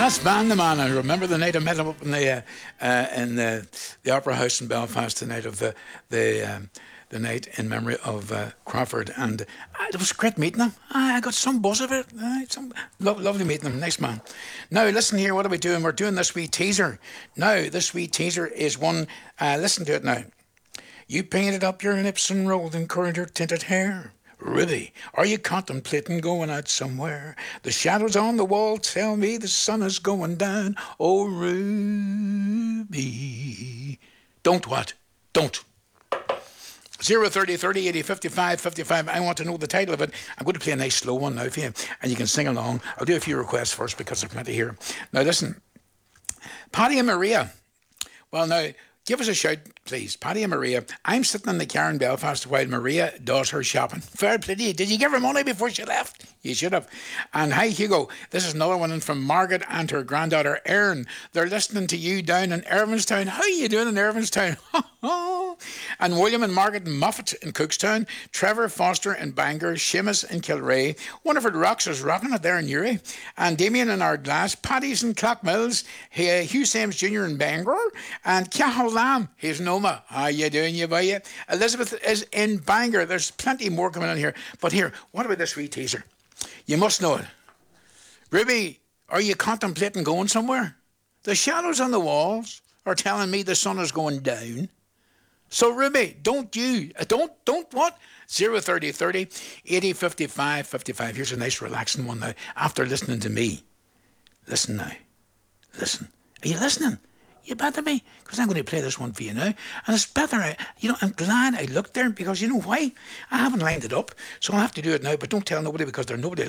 That's Van the Man. I remember the night I met him up in the Opera House in Belfast, the night of the night in memory of Crawford, and it was great meeting him. I got some buzz of it. Lovely meeting him. Nice man. Now listen here. What are we doing? We're doing this wee teaser. Now this wee teaser is one. Listen to it now. You painted up your lips and rolled in coriander tinted hair. Ruby, are you contemplating going out somewhere? The shadows on the wall tell me the sun is going down. Oh, Ruby. Don't what? Don't. 030 30 80 55 55. I want to know the title of it. I'm going to play a nice slow one now for you, and you can sing along. I'll do a few requests first because I've plenty here. Now listen. Paddy and Maria. Well, now, give us a shout, please. Paddy and Maria. I'm sitting in the car in Belfast while Maria does her shopping. Fair play to you. Did you give her money before she left? You should have. And hi, Hugo. This is another one in from Margaret and her granddaughter, Erin. They're listening to you down in Irvinstown. How are you doing in Irvinstown? And William and Margaret and Moffat in Cookstown. Trevor Foster in Bangor. Seamus in Kilray. Winifred Rocks is rocking it there in Uri. And Damien in Ardglass. Paddy's in Clockmills. Hugh Sams Jr. in Bangor. And Cahill Lamb. He's in Oma. How you doing, you boy? Elizabeth is in Bangor. There's plenty more coming in here. But here, what about this wee teaser? You must know it. Ruby, are you contemplating going somewhere? The shadows on the walls are telling me the sun is going down. So Ruby, don't what? 030 30 80 55 55. Here's a nice relaxing one now. After listening to me. Listen now. Listen. Are you listening? You better be, because I'm going to play this one for you now. And it's better, I'm glad I looked there, because you know why? I haven't lined it up, so I'll have to do it now, but don't tell nobody, because there's nobody